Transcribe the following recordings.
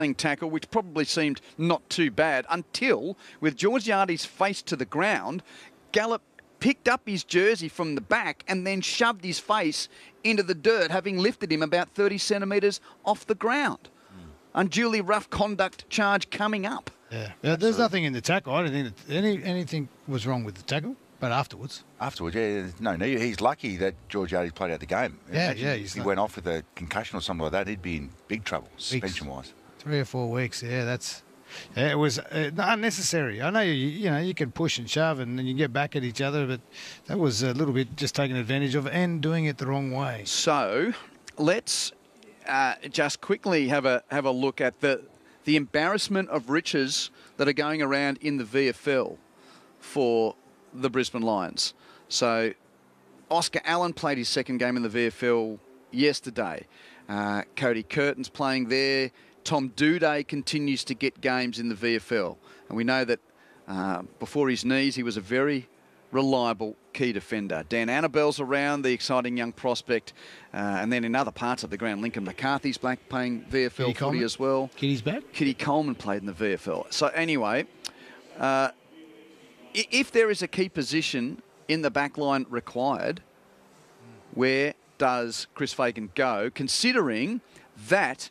tackle, which probably seemed not too bad until, with Georgiades face to the ground, Gallup picked up his jersey from the back and then shoved his face into the dirt, having lifted him about 30 centimetres off the ground. Unduly rough conduct charge coming up. Yeah, there's nothing in the tackle. I don't think that anything was wrong with the tackle, but afterwards. Afterwards, yeah, no need. He's lucky that Georgiades played out the game. Yeah, If he went off with a concussion or something like that, he'd be in big trouble, suspension-wise. 3 or 4 weeks, it was unnecessary. I know you can push and shove and then you get back at each other, but that was a little bit just taken advantage of and doing it the wrong way. So let's just quickly have a look at the embarrassment of riches that are going around in the VFL for the Brisbane Lions. So Oscar Allen played his second game in the VFL yesterday. Cody Curtin's playing there. Tom Doedee continues to get games in the VFL. And we know that before his knees, he was a very reliable key defender. Dan Annabelle's around, the exciting young prospect. And then in other parts of the ground, Lincoln McCarthy's back playing VFL footy as well. Kitty's back? Kitty Coleman played in the VFL. So anyway, if there is a key position in the back line required, where does Chris Fagan go, considering that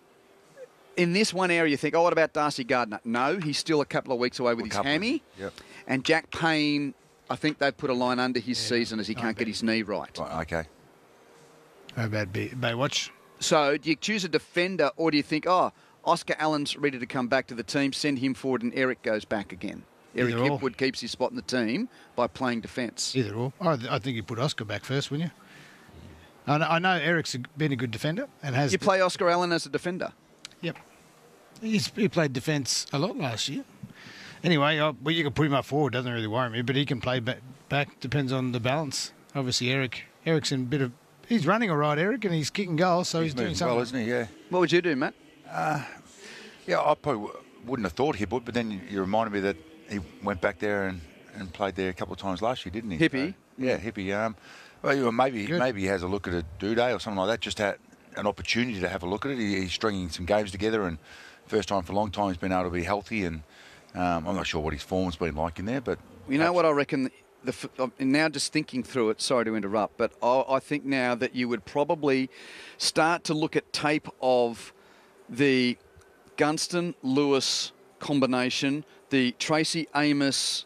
in this one area you think, what about Darcy Gardner? No, he's still a couple of weeks away with his hammy. Yep. And Jack Payne, I think they've put a line under his season as he can't get his knee right. Okay. How about Baywatch? So do you choose a defender or do you think, Oscar Allen's ready to come back to the team, send him forward and Eric goes back again? Eric Hipwood keeps his spot in the team by playing defence. Either or. I think you put Oscar back first, wouldn't you? I know Eric's been a good defender and has. You play Oscar Allen as a defender? Yep. He played defence a lot last year. Anyway, you can put him up forward. Doesn't really worry me, but he can play back. Depends on the balance. Obviously, Eric's in a bit of. He's running all right, Eric, and he's kicking goals, so he's doing something. Well, isn't he? Yeah. What would you do, Matt? I probably wouldn't have thought Hipwood, but then you reminded me that he went back there and played there a couple of times last year, didn't he? Hippie. Hippie. Well, maybe he has a look at a Doedee or something like that. Just had an opportunity to have a look at it. He's stringing some games together, and first time for a long time he's been able to be healthy. And I'm not sure what his form's been like in there, but you know what I reckon. Now just thinking through it. Sorry to interrupt, but I think now that you would probably start to look at tape of the Gunston-Lewis combination, the Tracy Amos.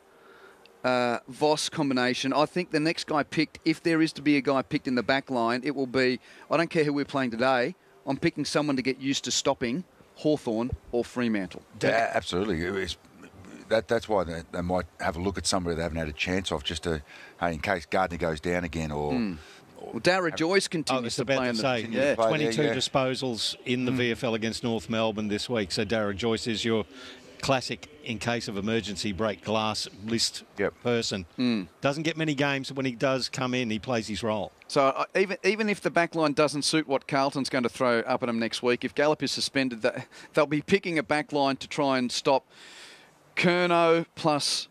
Voss combination. I think the next guy picked, if there is to be a guy picked in the back line, it will be, I don't care who we're playing today, I'm picking someone to get used to stopping Hawthorn or Fremantle. Yeah, absolutely. That's why they might have a look at somebody they haven't had a chance of, just to, in case Gardner goes down again or... Well, Darragh Joyce continues to play in the... 22 disposals in the VFL against North Melbourne this week. So Darragh Joyce is your classic in case of emergency break glass list person. Doesn't get many games, but when he does come in, he plays his role. So even if the back line doesn't suit what Carlton's going to throw up at him next week, if Gallup is suspended, they'll be picking a back line to try and stop Curnow plus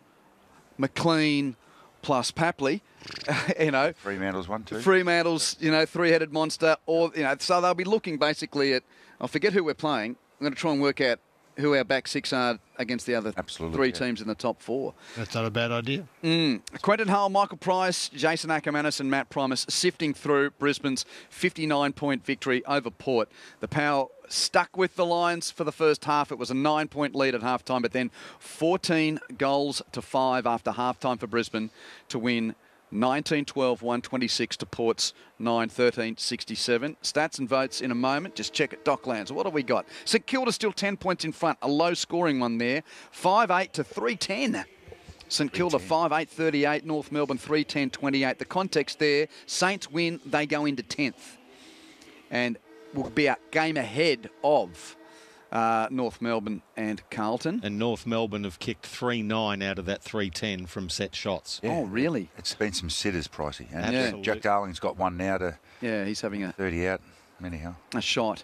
McLean plus Papley. Fremantle's one too. Fremantle's, three-headed monster, or so they'll be looking basically at. I forget who we're playing. I'm going to try and work out who our back six are against the other three teams in the top four. That's not a bad idea. Quentin Hull, Michael Price, Jason Ackermanis and Matt Primus sifting through Brisbane's 59-point victory over Port. The Power stuck with the Lions for the first half. It was a 9-point lead at halftime, but then 14 goals to 5 after halftime for Brisbane to win 19-12, 126 to Port's 9-13, 67. Stats and votes in a moment. Just check it. Docklands. What have we got? St Kilda still 10 points in front. A low-scoring one there. 5-8 to 3-10. St Kilda 5-8-38. North Melbourne 3-10-28. The context there, Saints win, they go into 10th. And will be a game ahead of North Melbourne and Carlton. And North Melbourne have kicked 3-9 out of that 3-10 from set shots. Yeah. Oh, really? It's been some sitters, Pricey. And Jack Darling's got one now to... Yeah, he's having a... 30 out, anyhow. A shot.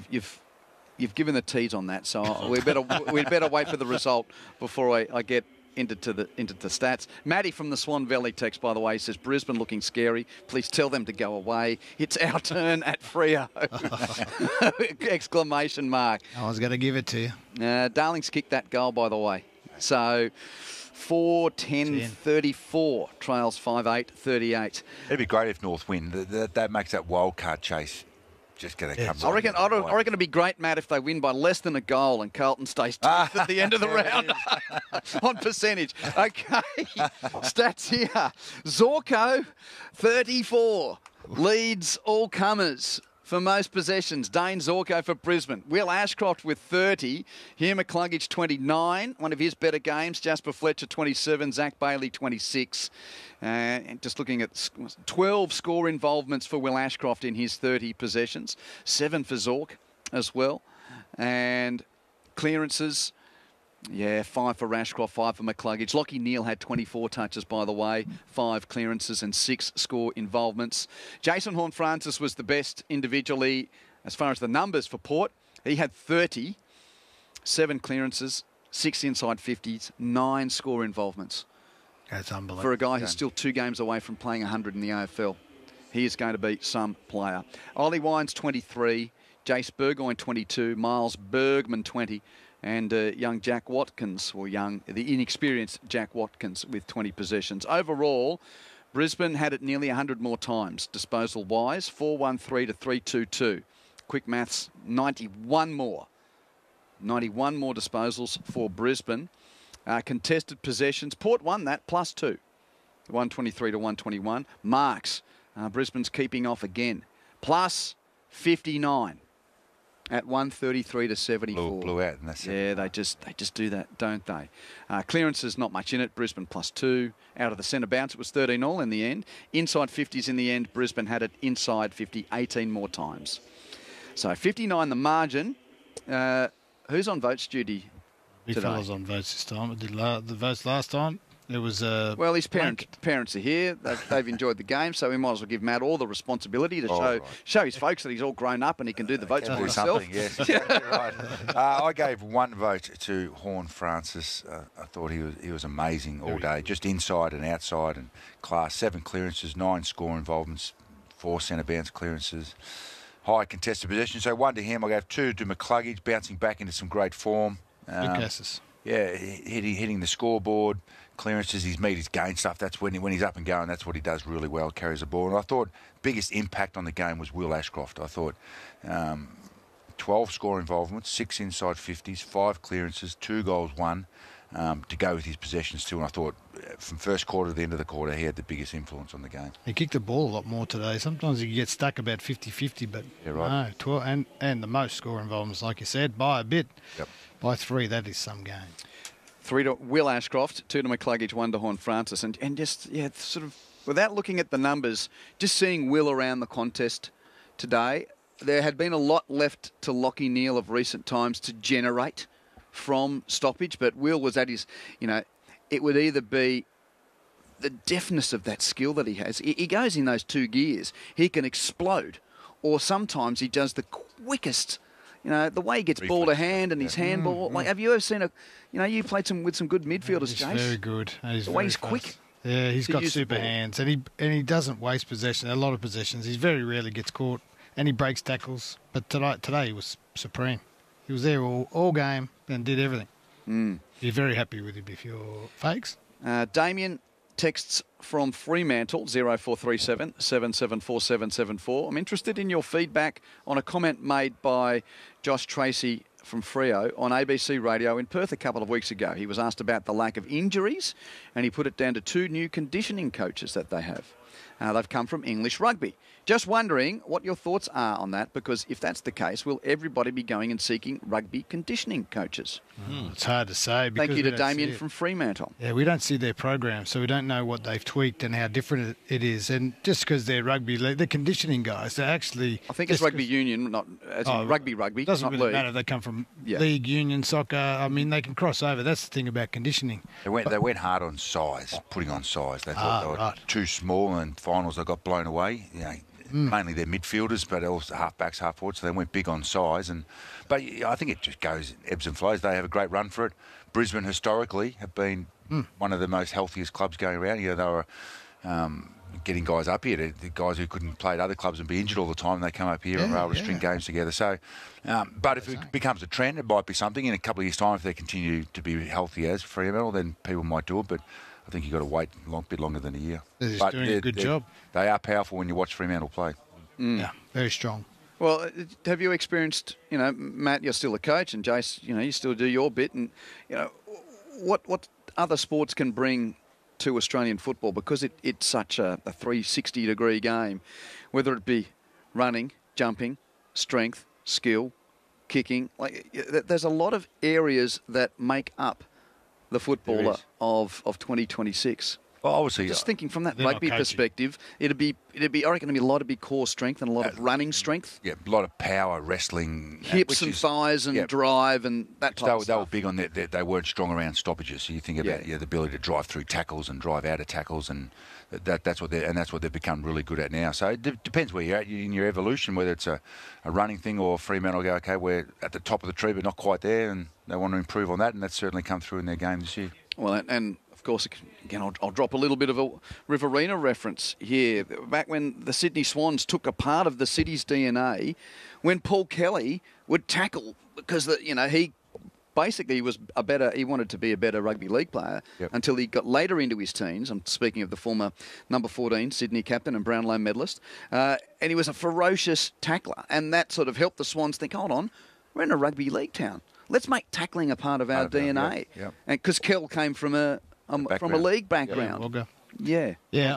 You've given the tease on that, so we'd better wait for the result before I get into the stats. Matty from the Swan Valley text, by the way, says Brisbane looking scary. Please tell them to go away. It's our turn at Freo! Exclamation mark. I was going to give it to you. Darling's kicked that goal, by the way. So 4-10-34 trails 5-8-38. It'd be great if North win. That makes that wild card chase just going to come. I reckon it'd be great, Matt, if they win by less than a goal and Carlton stays 10th at the end of the round on percentage. Okay, stats here. Zorko, 34, leads all comers for most possessions. Dane Zorko for Brisbane. Will Ashcroft with 30. Hugh McCluggage, 29. One of his better games. Jasper Fletcher, 27. Zach Bailey, 26. And just looking at 12 score involvements for Will Ashcroft in his 30 possessions. 7 for Zork as well. And clearances. 5 for Rashcroft, 5 for McCluggage. Lockie Neal had 24 touches, by the way, 5 clearances and 6 score involvements. Jason Horne-Francis was the best individually as far as the numbers for Port. He had 30, 7 clearances, 6 inside 50s, 9 score involvements. That's unbelievable. For a guy who's still 2 games away from playing 100 in the AFL. He is going to be some player. Ollie Wines, 23. Jace Burgoyne, 22. Miles Bergman, 20. And young Jack Watkins, the inexperienced Jack Watkins with 20 possessions. Overall, Brisbane had it nearly 100 more times, disposal-wise, 413 to 322. Quick maths, 91 more. 91 more disposals for Brisbane. Contested possessions, Port won that, +2. 123 to 121. Marks, Brisbane's keeping off again, +59. At 133 to 74. Blew out in that second. Yeah, they just do that, don't they? Clearances, not much in it. Brisbane +2. Out of the centre bounce, it was 13-all in the end. Inside 50s in the end. Brisbane had it inside 50 18 more times. So 59 the margin. Who's on votes duty Big today? fella's on votes this time. I did the votes last time. It was well, his parents are here. They've enjoyed the game, so we might as well give Matt all the responsibility to show his folks that he's all grown up and he can do the votes for himself. Yes, right. I gave 1 vote to Horne-Francis. I thought he was amazing all day, just inside and outside, and class. 7 clearances, 9 score involvements, 4 centre bounce clearances, high contested possession. So 1 to him. I gave 2 to McCluggage, bouncing back into some great form. Big passes. Yeah, hitting the scoreboard, clearances, his meet, his gain stuff. That's when he's up and going. That's what he does really well, carries the ball. And I thought biggest impact on the game was Will Ashcroft. I thought 12 score involvements, 6 inside 50s, 5 clearances, 2 goals, 1 to go with his possessions too. And I thought from first quarter to the end of the quarter, he had the biggest influence on the game. He kicked the ball a lot more today. Sometimes he gets stuck about 50-50, but no, 12 and the most score involvements, like you said, by a bit. Yep. By 3, that is some game. 3 to Will Ashcroft, 2 to McCluggage, 1 to Horne-Francis. And just, sort of, without looking at the numbers, just seeing Will around the contest today, there had been a lot left to Lockie Neal of recent times to generate from stoppage, but Will was at his, it would either be the deftness of that skill that he has. He goes in those 2 gears. He can explode, or sometimes he does the quickest. The way he gets ball to hand and his handball. Like, have you ever seen you played with some good midfielders, Jace? He's very good. The way he's quick. Yeah, he's got super hands, and he doesn't waste possession. A lot of possessions. He very rarely gets caught, and he breaks tackles. But today he was supreme. He was there all game and did everything. You're very happy with him if you're Fakes. Damien texts from Fremantle, 0437 774 774. I'm interested in your feedback on a comment made by Josh Tracy from Freo on ABC Radio in Perth a couple of weeks ago. He was asked about the lack of injuries, and he put it down to 2 new conditioning coaches that they have. They've come from English rugby. Just wondering what your thoughts are on that, because if that's the case, will everybody be going and seeking rugby conditioning coaches? It's hard to say. Thank you to Damien from Fremantle. Yeah, we don't see their program, so we don't know what they've tweaked and how different it is. And just because they're rugby, they're conditioning guys. They're actually... I think it's rugby union, not as in rugby, doesn't not really league. matter. They come from league, union, soccer. I mean, they can cross over. That's the thing about conditioning. They went hard on size, putting on size. They thought they were too small, and finals they got blown away. mainly their midfielders, but also half-backs, half-forwards, so they went big on size. But I think it just goes ebbs and flows. They have a great run for it. Brisbane, historically, have been one of the most healthiest clubs going around. They were getting guys up here, the guys who couldn't play at other clubs and be injured all the time, they come up here and are able to string games together. So, but if it becomes a trend, it might be something. In a couple of years' time, if they continue to be healthy as Fremantle, then people might do it. But I think you've got to wait a bit longer than a year. They're just doing a good job. They are powerful when you watch Fremantle play. Yeah, very strong. Well, have you experienced, Matt, you're still a coach, and Jace, you still do your bit, and, what other sports can bring to Australian football, because it's such a 360-degree game, whether it be running, jumping, strength, skill, kicking. There's a lot of areas that make up the footballer of 2026. Well, obviously, just thinking from that rugby perspective, it'd be I reckon it'd be a lot of big core strength and a lot of running strength. Yeah, a lot of power, wrestling, hips and thighs and drive and that type of stuff. They were big on that. They weren't strong around stoppages. So you think about the ability to drive through tackles and drive out of tackles, and that's what they've become really good at now. So it depends where you're at in your evolution, whether it's a running thing or Fremantle go, okay, we're at the top of the tree but not quite there, and they want to improve on that, and that's certainly come through in their game this year. Well, and of course, again, I'll drop a little bit of a Riverina reference here. Back when the Sydney Swans took a part of the city's DNA, when Paul Kelly would tackle, because he basically he wanted to be a better rugby league player until he got later into his teens. I'm speaking of the former number 14 Sydney captain and Brownlow medalist, and he was a ferocious tackler, and that sort of helped the Swans think, hold on, we're in a rugby league town. Let's make tackling a part of our DNA. And because Kell came from a league background. Yeah.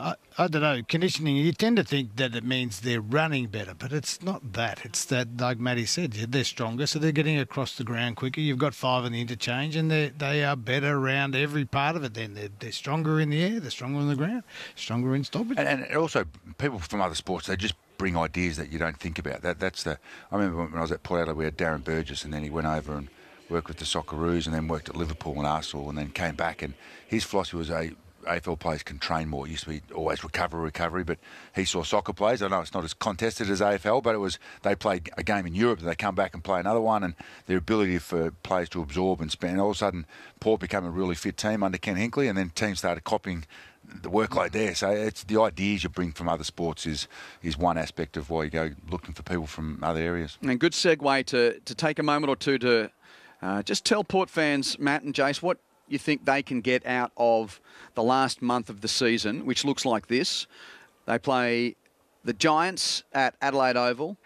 I don't know. Conditioning, you tend to think that it means they're running better, but it's not that. It's that, like Matty said, they're stronger, so they're getting across the ground quicker. You've got 5 in the interchange, and they are better around every part of it. Then they're stronger in the air, they're stronger on the ground, stronger in stoppage. And also, people from other sports, they just bring ideas that you don't think about. I remember when I was at Port Adelaide, we had Darren Burgess, and then he went over and worked with the Socceroos, and then worked at Liverpool and Arsenal, and then came back, and his philosophy was AFL players can train more. It used to be always recovery, but he saw soccer players. I know it's not as contested as AFL, but they played a game in Europe, and they come back and play another one, and their ability for players to absorb and spend. All of a sudden, Port became a really fit team under Ken Hinkley, and then teams started copying the workload there. So it's the ideas you bring from other sports is one aspect of why you go looking for people from other areas. And good segue to take a moment or two to just tell Port fans, Matt and Jace, what you think they can get out of the last month of the season, which looks like this. They play the Giants at Adelaide Oval.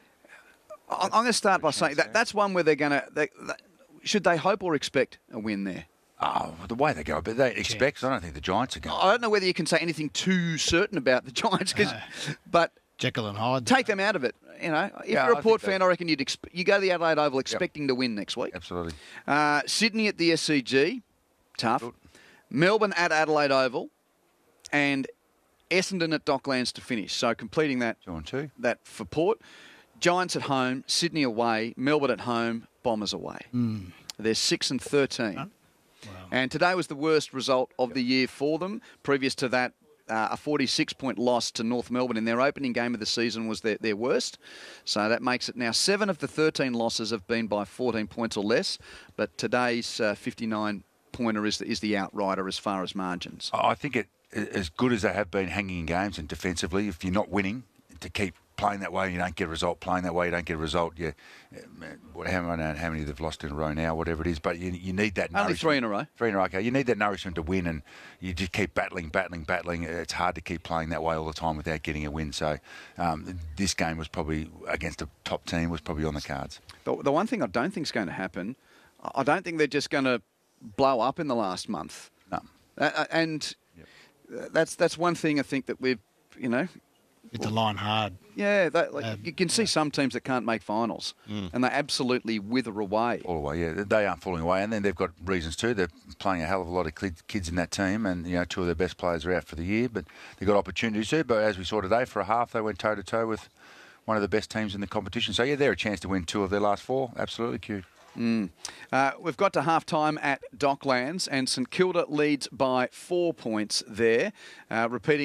I'm going to start by saying that's one where they're going to... Should they hope or expect a win there? Oh, the way they go, but they expect. I don't think the Giants are going. I don't know whether you can say anything too certain about the Giants, but Jekyll and Hyde. Take them out of it. If you're a Port fan, I reckon you go to the Adelaide Oval expecting to win next week. Absolutely. Sydney at the SCG, tough. Good. Melbourne at Adelaide Oval, and Essendon at Docklands to finish. So completing that for Port. Giants at home, Sydney away, Melbourne at home, Bombers away. They're 6 and 13. Wow. And today was the worst result of the year for them. Previous to that, a 46-point loss to North Melbourne in their opening game of the season was their worst. So that makes it now 7 of the 13 losses have been by 14 points or less. But today's 59-pointer is the outrider as far as margins. I think as good as they have been hanging in games and defensively, if you're not winning, to keep playing that way, you don't get a result. Playing that way, you don't get a result. I don't know how many they've lost in a row now, whatever it is, but you need that nourishment. Only 3 in a row. 3 in a row, okay. You need that nourishment to win, and you just keep battling. It's hard to keep playing that way all the time without getting a win. So this game was probably, against a top team, was probably on the cards. The one thing I don't think is going to happen, I don't think they're just going to blow up in the last month. No. And that's one thing I think that we've, Hit the line hard. Yeah, you can see some teams that can't make finals, and they absolutely wither away. All away, yeah. They aren't falling away, and then they've got reasons too. They're playing a hell of a lot of kids in that team, and 2 of their best players are out for the year, but they've got opportunities too. But as we saw today, for a half, they went toe-to-toe with one of the best teams in the competition. So, they're a chance to win 2 of their last 4. Absolutely, Q. We've got to half-time at Docklands, and St Kilda leads by 4 points there. Repeating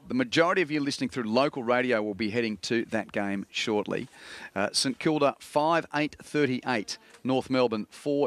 the majority of you listening through local radio will be heading to that game shortly. St Kilda 5-8-38, North Melbourne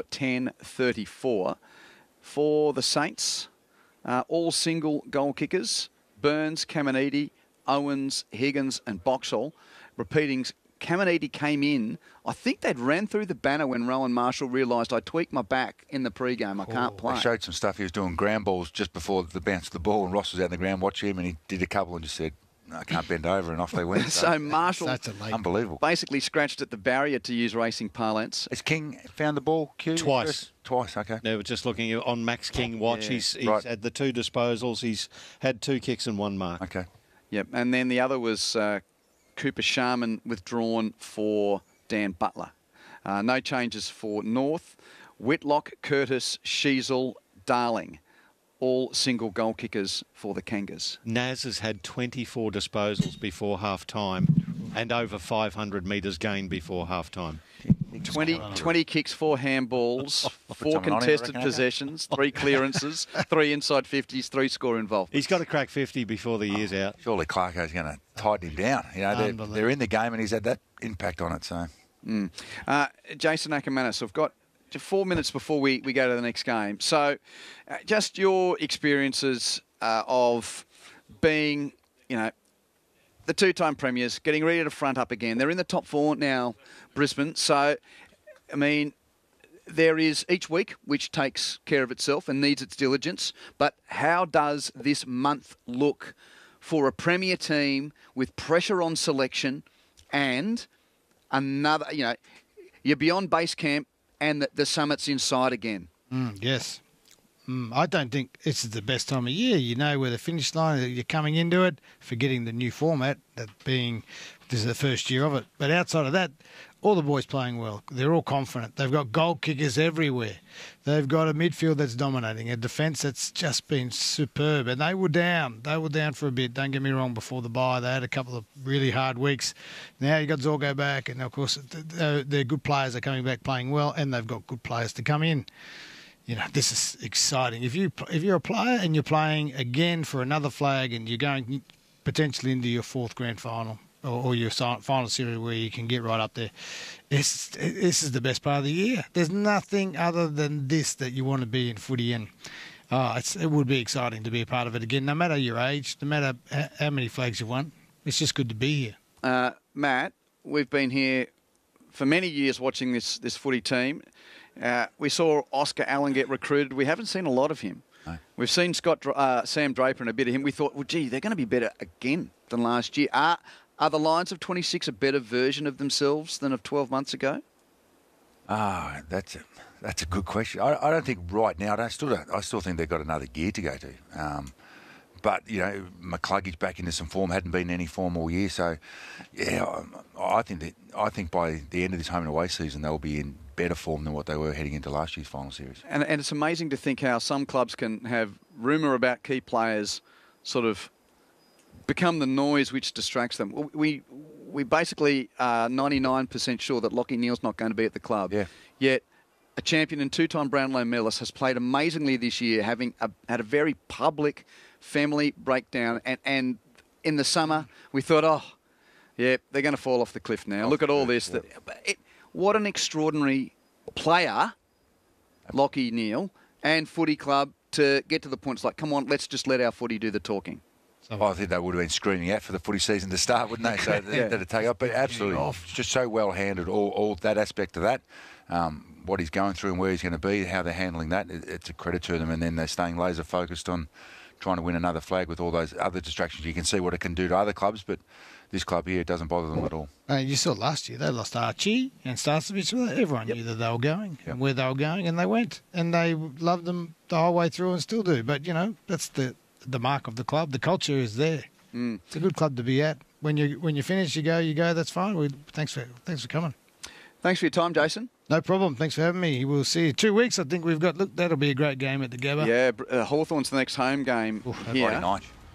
4-10-34. For the Saints, all single goal kickers, Burns, Caminiti, Owens, Higgins and Boxall. Repeating, Caminiti came in. I think they'd ran through the banner when Rowan Marshall realised I tweaked my back in the pre-game. I can't play. I showed some stuff. He was doing ground balls just before the bounce of the ball, and Ross was out in the ground watching him, and he did a couple and just said, "No, I can't bend over," and off they went. So Marshall unbelievable. Basically scratched at the barrier, to use racing parlance. Has King found the ball, Q? Twice. Twice, okay. No, we're just looking on Max King watch. Yeah. He's Right. had the 2 disposals. He's had 2 kicks and 1 mark. Okay. Yep, and then the other was Cooper Sharman withdrawn for Dan Butler. No changes for North. Whitlock, Curtis, Sheasel, Darling. All single goal kickers for the Kangas. Naz has had 24 disposals before half-time and over 500 metres gained before half-time. 20 kicks, 4 handballs, 4 contested possessions, 3 clearances, 3 inside 50s, 3 score involved. He's got to crack 50 before the year's out. Surely Clarko's going to tighten him down. You know, they're in the game and he's had that impact on it. So, Jason Ackermanis, we've got 4 minutes before we go to the next game. So, just your experiences of being, the 2-time premiers, getting ready to front up again. They're in the top 4 now, Brisbane. So, I mean, there is each week which takes care of itself and needs its diligence. But how does this month look for a premier team with pressure on selection and another, you're beyond base camp and the summit's inside again? Yes. I don't think this is the best time of year. You know where the finish line, you're coming into it, forgetting the new format, that being this is the first year of it. But outside of that, all the boys playing well. They're all confident. They've got goal kickers everywhere. They've got a midfield that's dominating, a defence that's just been superb. And they were down. They were down for a bit. Don't get me wrong, before the bye. They had a couple of really hard weeks. Now you've got Zorgo back, and, of course, their good players are coming back playing well, and they've got good players to come in. This is exciting. If you're a player and you're playing again for another flag and you're going potentially into your 4th grand final or your final series where you can get right up there, this is the best part of the year. There's nothing other than this that you want to be in footy in. It would be exciting to be a part of it again, no matter your age, no matter how many flags you've won. It's just good to be here. Matt, we've been here for many years watching this footy team. We saw Oscar Allen get recruited. We haven't seen a lot of him. No. We've seen Sam Draper and a bit of him. We thought, well, gee, they're going to be better again than last year. Are the Lions of 26 a better version of themselves than of 12 months ago? That's a good question. I don't think right now. I still think they've got another gear to go to. But, McCluggage back into some form, hadn't been in any form all year. So, yeah, I think by the end of this home and away season, they'll be in better form than what they were heading into last year's final series. And it's amazing to think how some clubs can have rumour about key players sort of become the noise which distracts them. We basically are 99% sure that Lachie Neale's not going to be at the club. Yeah. Yet a champion and 2-time Brownlow medalist has played amazingly this year, having had a very public family breakdown. And in the summer, we thought, they're going to fall off the cliff now. Look at all this. Yeah. What an extraordinary player, Lachie Neale, and footy club to get to the point. It's like, come on, let's just let our footy do the talking. I think they would have been screaming out for the footy season to start, wouldn't they? So that'd take up. But absolutely, it's just so well handled, all that aspect of that. What he's going through and where he's going to be, how they're handling that, it's a credit to them. And then they're staying laser focused on trying to win another flag with all those other distractions. You can see what it can do to other clubs, but this club here, it doesn't bother them at all. You saw last year, they lost Archie and Starcevich. Everyone knew that they were going and where they were going, and they went. And they loved them the whole way through and still do. But, that's the mark of the club. The culture is there. It's a good club to be at. When you finish, you go, that's fine. Thanks for coming. Thanks for your time, Jason. No problem. Thanks for having me. We'll see you 2 weeks. I think we've got. Look, that'll be a great game at the Gabba. Yeah, Hawthorn's the next home game here. Friday night.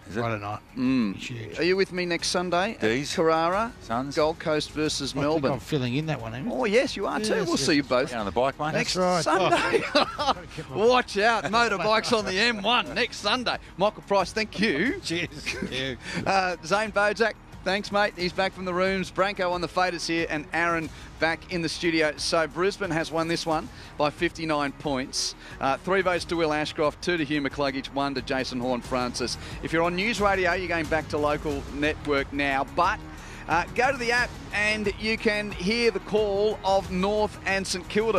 Is it? Friday night. Are you with me next Sunday? D's. Carrara, Suns. Gold Coast versus I think Melbourne. I'm filling in that one, Amy. Oh, yes, you are too. Yes, We'll yes. see you both. Down on the bike, mate. Next right. Sunday. Watch out. Motorbikes on the M1 next Sunday. Michael Price, thank you. Cheers. Zane Bozak, thanks, mate. He's back from the rooms. Branko on the faders here and Aaron back in the studio. So Brisbane has won this one by 59 points. 3 votes to Will Ashcroft, 2 to Hugh McCluggage, 1 to Jason Horne-Francis. If you're on News Radio, you're going back to local network now. But go to the app and you can hear the call of North and St Kilda.